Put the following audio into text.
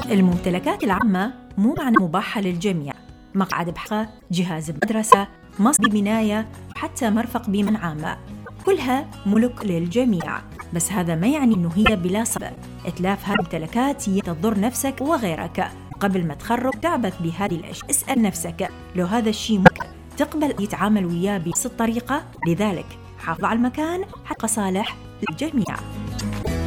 الممتلكات العامة مو معنى مباحة للجميع، مقعد بحقة، جهاز مدرسة، مصب بناية، حتى مرفق بمن عامة، كلها ملك للجميع. بس هذا ما يعني إنه هي بلا سبب. إتلاف هذه الممتلكات هي تضر نفسك وغيرك. قبل ما تخرج تعبث بهذه الأشياء اسأل نفسك لو هذا الشيء ممكن تقبل يتعامل وياه بنفس الطريقة. لذلك حافظ على المكان حتى صالح للجميع.